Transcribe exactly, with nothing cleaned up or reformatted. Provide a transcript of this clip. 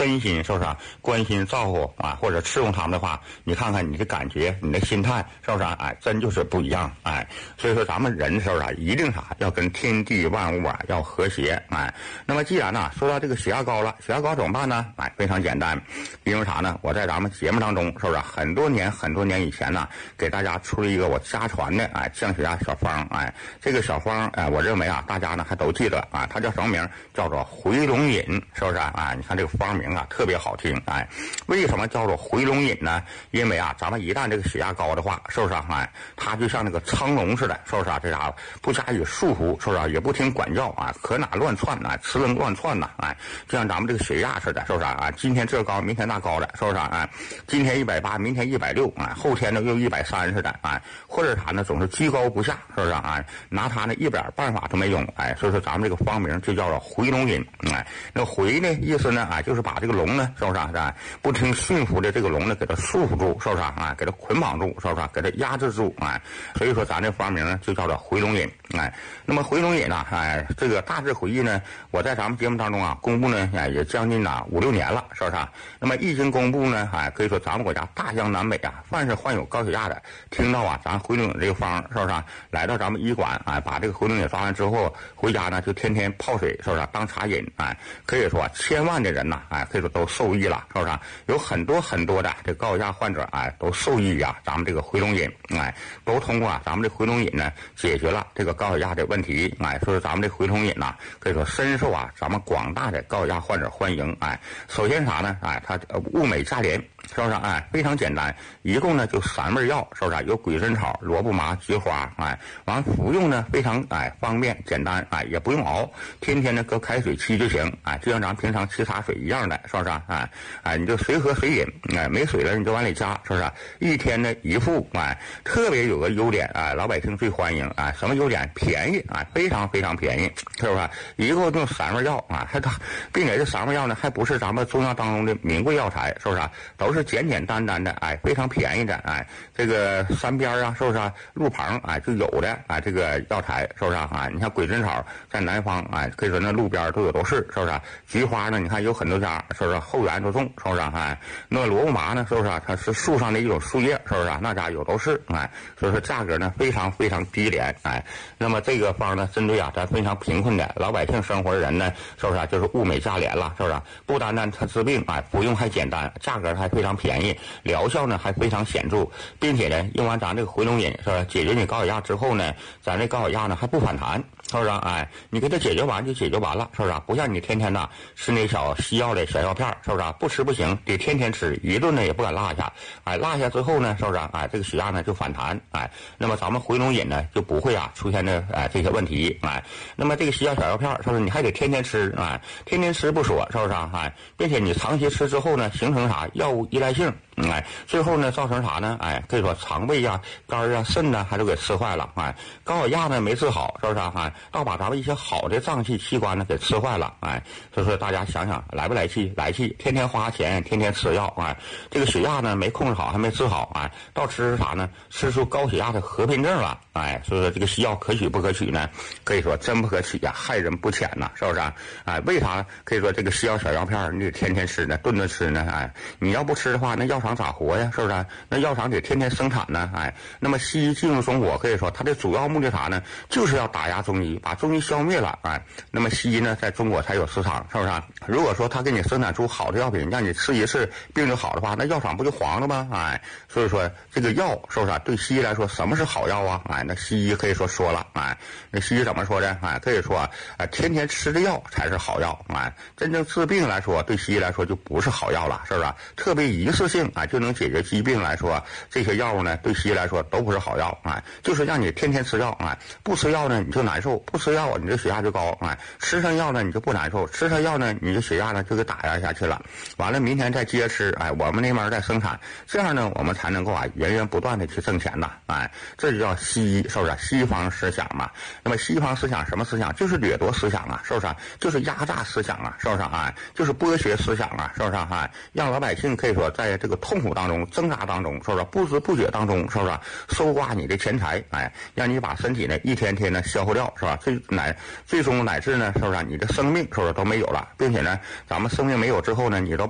真心是不是啊？关心照顾啊，或者伺候他们的话，你看看你的感觉，你的心态是不是啊？哎，真就是不一样哎。所以说咱们人是不是啊？一定啥要跟天地万物啊要和谐哎。那么既然呢、啊、说到这个血压高了，血压高怎么办呢？哎，非常简单，因为啥呢？我在咱们节目当中是不是、啊、很多年很多年以前呢，给大家出了一个我家传的哎降血压小方哎，这个小方哎，我认为啊大家呢还都记得啊，它叫什么名？叫做回龙饮，是不是啊？哎，你看这个方名啊特别好听哎。为什么叫做回龙饮呢？因为啊咱们一旦这个血压高的话，是不是啊？哎，它就像那个苍龙似的，是不是啊？这家伙不加以束缚，是不是啊？也不听管教啊，可哪乱窜啊，呲楞乱窜呐哎，就像咱们这个血压似的，是不是啊？今天这高，明天那高的，是不是啊？哎，今天一百八，明天一百六啊，后天呢又一百三似的哎，或者啥呢总是居高不下，是不是啊？哎，拿它呢一点办法都没用哎，所以说咱们这个方名就叫做回龙饮哎。那回呢意思呢哎，就是把这个龙呢是不是啊？哎，不听驯服的这个龙呢给它束缚住，是不是啊？哎，给它捆绑住，是不是啊？给它压制住哎，所以说咱这方名呢就叫做回龙饮哎。那么回龙饮呢哎，这个大致回忆呢，我在咱们节目当中啊公布呢哎也将近啊五六年了，是不是啊？那么一经公布呢哎，可以说咱们国家大江南北啊，凡是患有高血压的，听到啊咱回龙饮这个方是不是啊？来到咱们医馆哎，把这个回龙饮抓完之后回家呢就天天泡水，是不是啊？当茶饮哎，可以说千万的人呐哎，可以说都受益了，是不是啊？有很多很多的这高血压患者哎都受益呀、啊，咱们这个回龙饮哎，都通过啊咱们这回龙饮呢解决了这个高血压的问题哎，所以咱们这回龙饮呐可以说深受啊咱们广大的高血压患者欢迎哎。首先啥呢哎，它物美价廉，是不是哎？非常简单，一共呢就三味药，是不是有鬼针草、萝卜麻、菊花哎，完服用呢非常哎方便简单哎，也不用熬，天天呢搁开水沏就行哎，就像咱们平常沏茶水一样的，是不是哎？哎，你就随喝随饮哎，没水了你就往里加，是不是？一天呢一副哎，特别有个优点哎，老百姓最欢迎哎，什么优点？便宜哎，非常非常便宜，是不是？一共用三味药啊，还它，并且这三味药呢还不是咱们中药当中的名贵药材，是不是？都是简简单单的哎，非常便宜的哎，这个山边啊，是不是啊？路旁哎就有的哎，这个药材是不是啊？你看鬼针草在南方哎，可以说那路边都有都是，是不是？菊花呢，你看有很多家是不是后园都种，是不是？哎，那萝卜麻呢，是不是？它是树上的一种树叶，是不是？那家有都是哎，所以说价格呢非常非常低廉哎。那么这个方呢，针对啊咱非常贫困的老百姓生活的人呢，是不是？就是物美价廉了，是不是？不单单它治病哎，服用还简单，价格还非常便宜，疗效呢还非常显著，并且呢，用完咱这个回龙饮是吧？解决你高血压之后呢，咱这高血压呢还不反弹，是不是？哎，你给它解决完就解决完了，是不是？不像你天天的吃那小西药的小药片，是不是？不吃不行，得天天吃，一顿呢也不敢落下，哎，落下之后呢，是不是？哎，这个血压呢就反弹，哎，那么咱们回龙饮呢就不会啊出现的哎这些问题，哎，那么这个西药小药片，是不是？你还得天天吃，哎，天天吃不说，是不是？哎，并且你长期吃之后呢，形成啥药物依赖性。哎，最后呢，造成啥呢？哎，可以说肠胃呀、肝啊、肾呢，还都给吃坏了。哎，高血压呢没治好，是不是啊？哎，倒把咱们一些好的脏器器官呢给吃坏了。哎，所以说大家想想来不来气？来气，天天花钱，天天吃药。哎，这个血压呢没控制好，还没治好。哎，倒吃啥呢？吃出高血压的合并症了。哎，所以说这个西药可取不可取呢？可以说真不可取呀、啊，害人不浅呐、啊，是不是、啊？哎，为啥可以说这个西药小药片你得天天吃呢，顿顿吃呢？哎，你要不吃的话，那药厂咋活呀？是不是？那药厂得天天生产呢？哎，那么西医进入中国，可以说它的主要目的啥呢？就是要打压中医，把中医消灭了。哎，那么西医呢，在中国才有市场，是不是？如果说他给你生产出好的药品，让你吃一次病就好的话，那药厂不就黄了吗？哎，所以说这个药是不是？对西医来说，什么是好药啊？哎，那西医可以说说了，哎，那西医怎么说的？哎，可以说啊，天天吃的药才是好药。哎，真正治病来说，对西医来说就不是好药了，是不是？特别一次性啊就能解决疾病来说，这些药物呢对西医来说都不是好药。哎，就是让你天天吃药。哎，不吃药呢你就难受，不吃药你这血压就高。哎，吃上药呢你就不难受，吃上药呢你的血压呢就给打压下去了。完了明天再接着吃，哎，我们那边再生产，这样呢我们才能够啊源源不断的去挣钱呐。哎，这就叫西医，是不是？西方思想嘛。那么西方思想什么思想？就是掠夺思想啊，是不是？就是压榨思想啊，是不是？哎，就是剥削思想啊，是不是？哎，让老百姓可以说在这个痛苦当中、挣扎当中，是不是？不知不觉当中，是不是？搜刮你的钱财，哎，让你把身体呢一天天的消耗掉，是吧？最乃最终乃至呢，是不是？你的生命是不是都没有了？并且呢，咱们生命没有之后呢，你都